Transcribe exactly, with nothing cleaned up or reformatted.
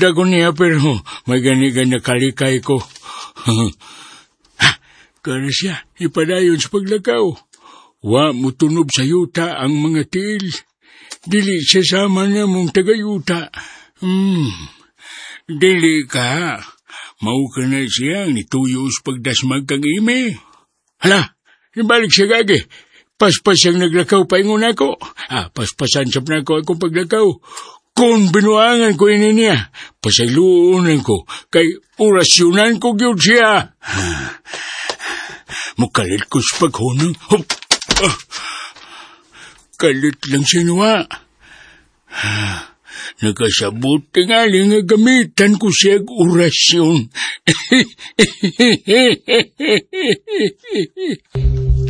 Ganda ko niya, pero may gani-gani kalikay ko. Ha, kaya siya, ipadayon sa paglakaw. Wa mo tunob sa yuta ang mga tiil. Dili siya sama na mong tagayuta. Hmm, dili ka. Mau ka na siyang nituyos pagdasmag kang ime. Hala, nabalik siya gagi. Paspas ang naglakaw paingon ako. Ah, paspasan sab na ako akong paglakaw. Kung binuangan ko ini niya, pasayluunan ko, kay orasyonan ko gyud siya. Mukalit ko sa paghunang. Hop! Ah, kalit lang sinuwa. Ah, nakasabot tingali nga gamitan ko siya orasyon.